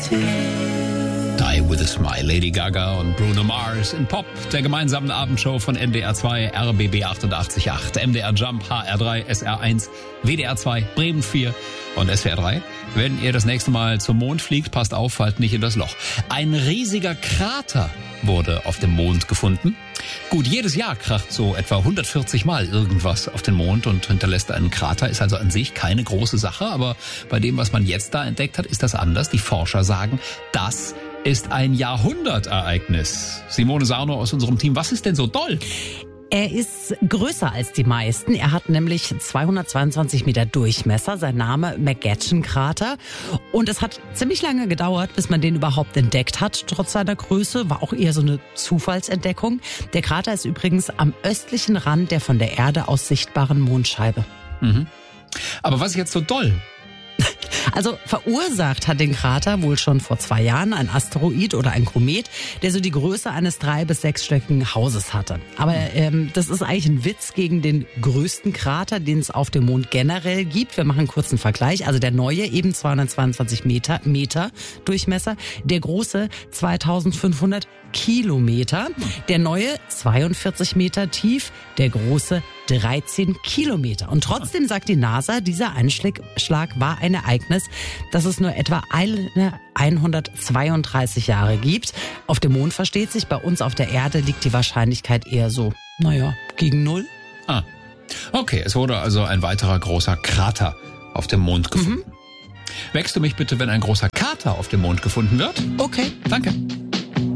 Die with a Smile, Lady Gaga und Bruno Mars in Pop, der gemeinsamen Abendshow von NDR 2, RBB 88.8, MDR Jump, HR3, SR1, WDR 2, Bremen 4 und SWR 3. Wenn ihr das nächste Mal zum Mond fliegt, passt auf, fallt nicht in das Loch. Ein riesiger Krater wurde auf dem Mond gefunden. Gut, jedes Jahr kracht so etwa 140 Mal irgendwas auf den Mond und hinterlässt einen Krater. Ist also an sich keine große Sache, aber bei dem, was man jetzt da entdeckt hat, ist das anders. Die Forscher sagen, das ist ein Jahrhundertereignis. Simone Sarno aus unserem Team, was ist denn so doll? Er ist größer als die meisten. Er hat nämlich 222 Meter Durchmesser. Sein Name McGatchen-Krater. Und es hat ziemlich lange gedauert, bis man den überhaupt entdeckt hat. Trotz seiner Größe war auch eher so eine Zufallsentdeckung. Der Krater ist übrigens am östlichen Rand der von der Erde aus sichtbaren Mondscheibe. Mhm. Aber was ist jetzt so doll? Also verursacht hat den Krater wohl schon vor 2 Jahren ein Asteroid oder ein Komet, der so die Größe eines 3- bis 6-stöckigen Hauses hatte. Aber das ist eigentlich ein Witz gegen den größten Krater, den es auf dem Mond generell gibt. Wir machen einen kurzen Vergleich. Also der neue, eben 222 Meter Durchmesser, der große 2500 Kilometer, der neue 42 Meter tief, der große 13 Kilometer. Und trotzdem sagt die NASA, dieser Einschlag war ein Ereignis, das es nur etwa 132 Jahre gibt. Auf dem Mond versteht sich, bei uns auf der Erde liegt die Wahrscheinlichkeit eher so, gegen 0. Ah, okay, es wurde also ein weiterer großer Krater auf dem Mond gefunden. Wächst du mich bitte, wenn ein großer Kater auf dem Mond gefunden wird? Okay. Danke.